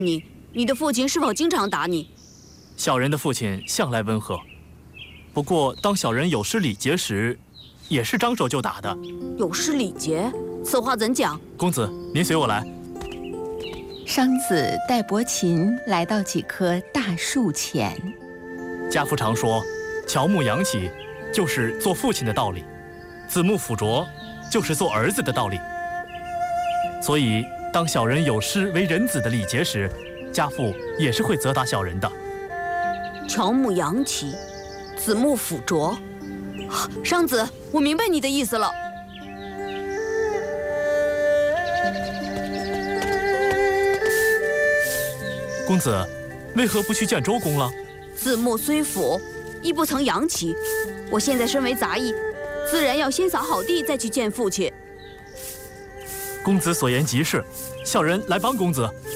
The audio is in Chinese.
你的父亲是否经常打你？ 小人的父亲向来温和，不过当小人有失礼节时，也是张手就打的。 有失礼节？此话怎讲？ 公子，您随我来。 商子带伯禽来到几棵大树前。 家父常说，乔木扬起，就是做父亲的道理；子木辅啄，就是做儿子的道理。所以，当小人有失为人子的礼节时，家父也是会责打小人的。 乔木扬起，子木辅啄。商子，我明白你的意思了。 公子，为何不去见周公了？ 子木虽辅，亦不曾扬起。我现在身为杂役，自然要先扫好地，再去见父亲。 公子所言极是，小人来帮公子。